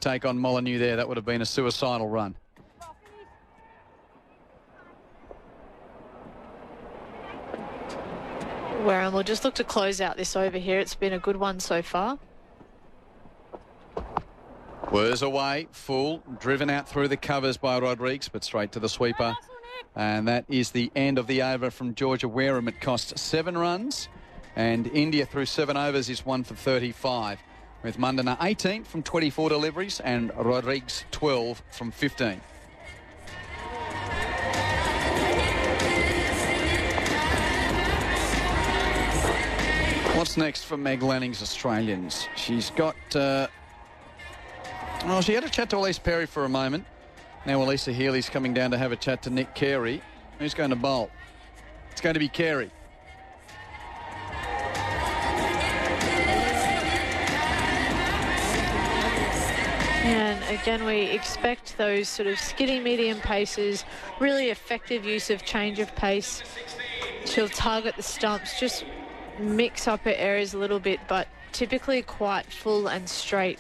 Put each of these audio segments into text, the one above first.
take on Molyneux there. That would have been a suicidal run. Warren will just look to close out this over here. It's been a good one so far. Whirs away, full, driven out through the covers by Rodrigues, but straight to the sweeper. And that is the end of the over from Georgia Wareham. It cost 7 runs, and India through 7 overs is 1 for 35, with Mandana 18 from 24 deliveries and Rodrigues 12 from 15. What's next for Meg Lanning's Australians? She's got... well, she had a chat to Elise Perry for a moment. Now Elisa Healy's coming down to have a chat to Nick Carey. Who's going to bowl? It's going to be Carey. And again, we expect those sort of skinny medium paces, really effective use of change of pace. She'll target the stumps, just mix up her areas a little bit, but typically quite full and straight.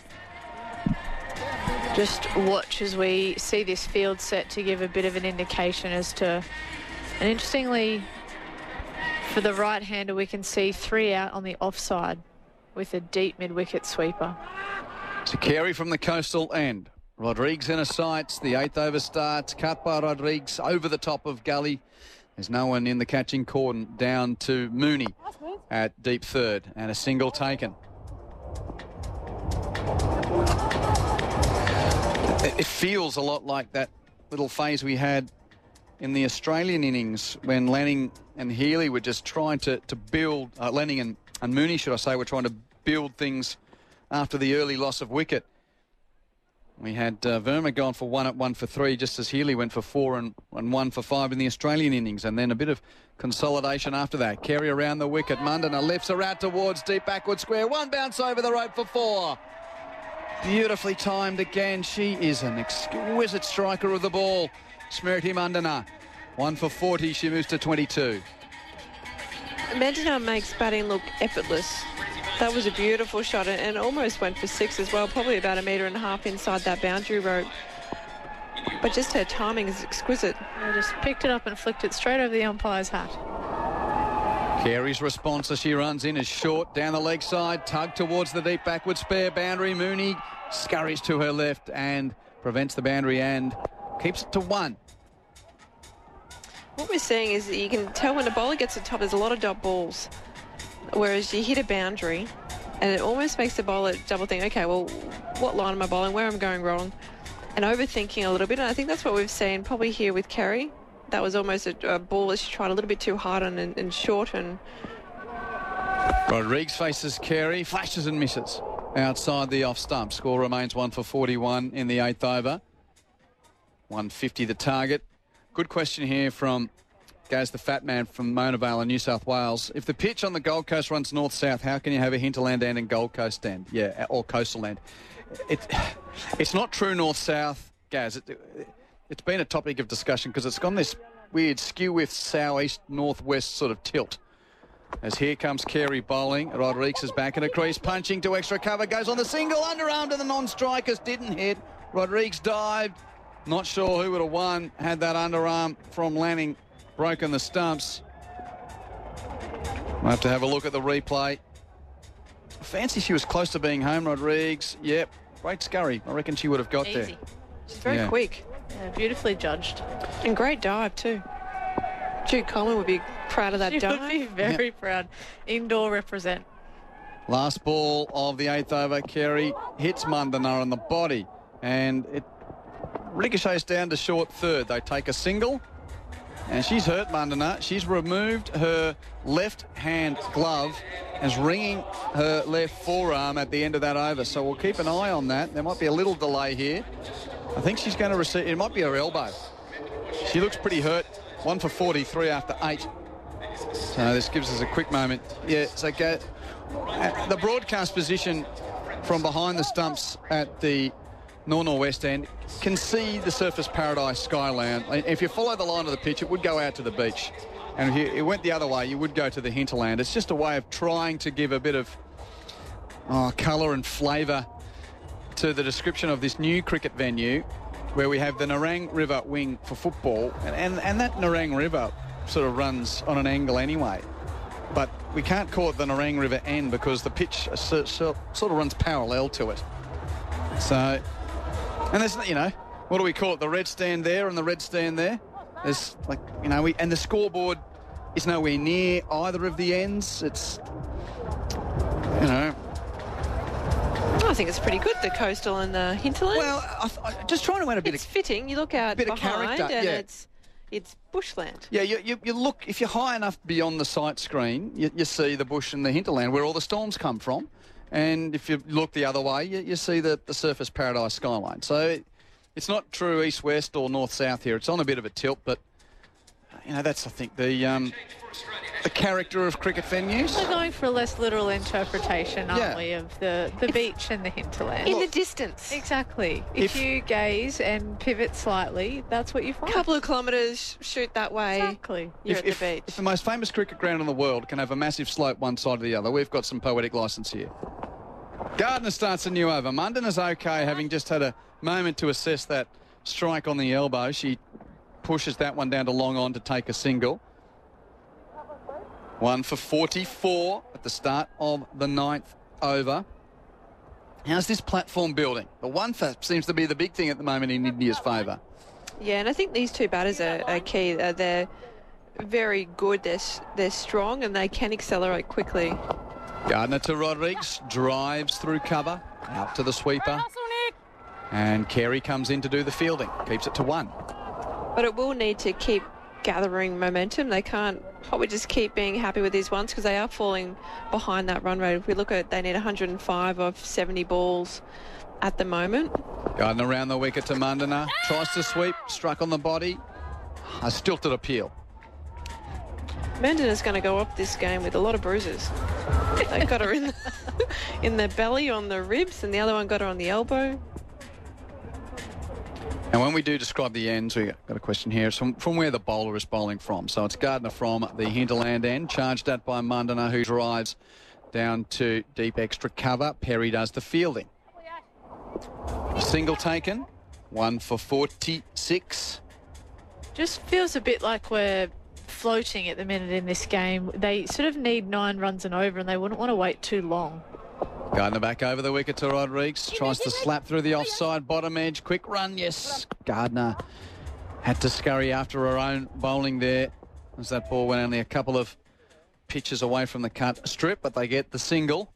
Just watch as we see this field set to give a bit of an indication as to... And interestingly, for the right-hander, we can see 3 out on the offside with a deep mid-wicket sweeper. To Carey from the coastal end. Rodrigues in her sights. The 8th over starts. Cut by Rodrigues over the top of Gully. There's no one in the catching cordon. Down to Mooney at deep third. And a single taken. It feels a lot like that little phase we had in the Australian innings when Lanning and Healy were just trying to build, Lanning and Mooney, should I say, were trying to build things after the early loss of wicket. We had Verma gone for 1 at 1 for 3, just as Healy went for 4 and 1 for 5 in the Australian innings, and then a bit of consolidation after that. Carey around the wicket. Mundana lifts her out towards deep backward square. 1 bounce over the rope for 4. Beautifully timed again. She is an exquisite striker of the ball. Smriti Mandana. 1 for 40. She moves to 22. Mandana makes batting look effortless. That was a beautiful shot and almost went for 6 as well, probably about 1.5 meters inside that boundary rope. But just her timing is exquisite. I just picked it up and flicked it straight over the umpire's hat. Carey's response as she runs in is short down the leg side, tugged towards the deep backward spare boundary. Mooney scurries to her left and prevents the boundary and keeps it to 1. What we're seeing is that you can tell when the bowler gets to the top, there's a lot of dot balls. Whereas you hit a boundary and it almost makes the bowler double think, okay, well, what line am I bowling, where am I going wrong? And overthinking a little bit. And I think that's what we've seen probably here with Carey. That was almost a ball that she tried a little bit too hard on and short. And Rodrigues faces Carey, flashes and misses outside the off stump. Score remains 1 for 41 in the 8th over. 150 the target. Good question here from Gaz the Fat Man from Mona Vale in New South Wales. If the pitch on the Gold Coast runs north-south, how can you have a hinterland end and Gold Coast end? Yeah, or coastal end. It's not true north-south, Gaz. It's been a topic of discussion because it's gone this weird skew with south-east, north-west sort of tilt. As here comes Carey bowling. Rodrigues is back in a crease, punching to extra cover, goes on the single, underarm to the non-strikers, didn't hit. Rodrigues dived. Not sure who would have won had that underarm from Lanning broken the stumps. We'll have to have a look at the replay. Fancy she was close to being home, Rodrigues. Yep, great scurry. I reckon she would have got there. She's very quick. Yeah, beautifully judged. And great dive too. Jude Coleman would be proud of that She dive. would be very proud. Indoor represent. Last ball of the 8th over. Carey hits Mundana on the body and it ricochets down to short third. They take a single. And she's hurt Mundana. She's removed her left hand glove and is wringing her left forearm at the end of that over. So we'll keep an eye on that. There might be a little delay here. I think she's going to receive... It might be her elbow. She looks pretty hurt. 1 for 43 after 8. So this gives us a quick moment. Yeah, so the broadcast position from behind the stumps at the north-northwest end can see the Surfers Paradise Skyline. If you follow the line of the pitch, it would go out to the beach. And if it went the other way, you would go to the hinterland. It's just a way of trying to give a bit of colour and flavour to the description of this new cricket venue where we have the Nerang River wing for football, and that Nerang River sort of runs on an angle anyway. But we can't call it the Nerang River end because the pitch sort of runs parallel to it. So, and there's, what do we call it? The red stand there and the red stand there. There's and the scoreboard is nowhere near either of the ends. It's, I think it's pretty good, the coastal and the hinterland. Well, just trying to add a bit it's fitting. You look out behind character, and it's bushland. Yeah, you look, if you're high enough beyond the sight screen, you see the bush and the hinterland where all the storms come from. And if you look the other way, you see the Surfers Paradise skyline. So it's not true east-west or north-south here. It's on a bit of a tilt, but, that's, I think, the character of cricket venues. We're going for a less literal interpretation, aren't we, of the beach and the hinterland. In the distance. Exactly. If you gaze and pivot slightly, that's what you find. A couple of kilometres, shoot that way. Exactly. You're at the beach. If the most famous cricket ground in the world can have a massive slope one side or the other, we've got some poetic licence here. Gardner starts a new over. Mundana's okay, having just had a moment to assess that strike on the elbow. She pushes that one down to long on to take a single. 1 for 44 at the start of the 9th over. How's this platform building? The one seems to be the big thing at the moment in India's favour. Yeah, and I think these two batters are key. They're very good. They're strong and they can accelerate quickly. Gardner to Rodrigues, drives through cover, out to the sweeper. And Carey comes in to do the fielding, keeps it to 1. But it will need to keep gathering momentum. They can't probably just keep being happy with these ones because they are falling behind that run rate. If we look at it, they need 105 of 70 balls at the moment. Gardner around the wicket to Mundana, tries to sweep, struck on the body. A stilted appeal. Mandana's going to go up this game with a lot of bruises. They got her in the belly, on the ribs, and the other one got her on the elbow. And when we do describe the ends, we got a question here. It's from where the bowler is bowling from. So it's Gardner from the hinterland end, charged at by Mundana, who drives down to deep extra cover. Perry does the fielding. Single taken, 1 for 46. Just feels a bit like we're floating at the minute in this game. They sort of need 9 runs and over, and they wouldn't want to wait too long. Gardner back over the wicket to Rodrigues. Tries to slap through the offside bottom edge. Quick run, yes. Gardner had to scurry after her own bowling there as that ball went only a couple of pitches away from the cut strip, but they get the single.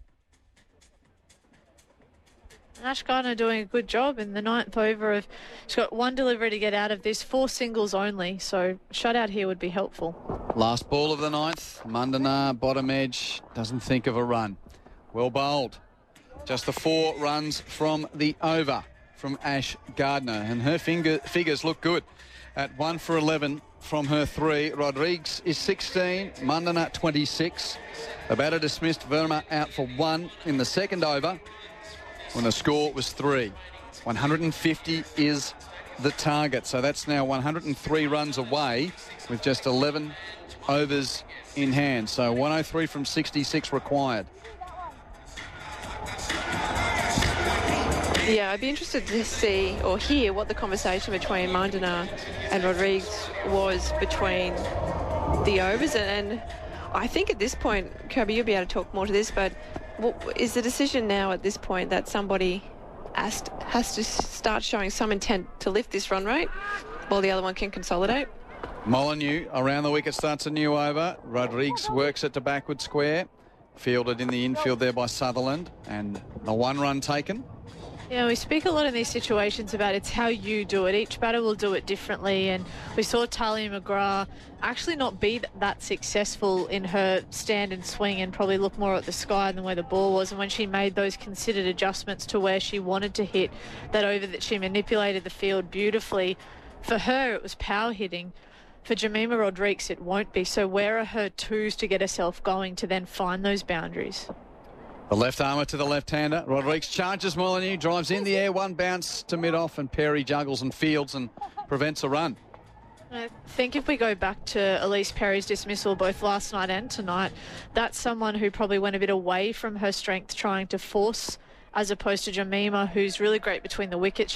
Ash Gardner doing a good job in the 9th over. She's got 1 delivery to get out of this, 4 singles only, so shutout here would be helpful. Last ball of the 9th. Mundana, bottom edge, doesn't think of a run. Well bowled. Just the 4 runs from the over from Ash Gardner. And her figures look good at 1 for 11 from her 3. Rodrigues is 16. Mundana 26. The batter dismissed. Verma out for 1 in the 2nd over when the score was 3. 150 is the target. So that's now 103 runs away with just 11 overs in hand. So 103 from 66 required. Yeah, I'd be interested to see or hear what the conversation between Mundana and Rodrigues was between the overs. And I think at this point, Kirby, you'll be able to talk more to this, but is the decision now at this point that somebody has to start showing some intent to lift this run rate while the other one can consolidate? Molyneux around the wicket starts a new over. Rodrigues works it to backward square. Fielded in the infield there by Sutherland, and the 1 run taken. Yeah, we speak a lot in these situations about it's how you do it. Each batter will do it differently, and we saw Talia McGrath actually not be that successful in her stand and swing and probably look more at the sky than where the ball was. And when she made those considered adjustments to where she wanted to hit that over, that she manipulated the field beautifully. For her, it was power hitting. For Jemima Rodrigues, it won't be. So where are her twos to get herself going to then find those boundaries? The left armour to the left-hander. Rodrigues charges Molyneux, drives in the air, 1 bounce to mid-off, and Perry juggles and fields and prevents a run. I think if we go back to Elise Perry's dismissal both last night and tonight, that's someone who probably went a bit away from her strength trying to force as opposed to Jemima, who's really great between the wickets.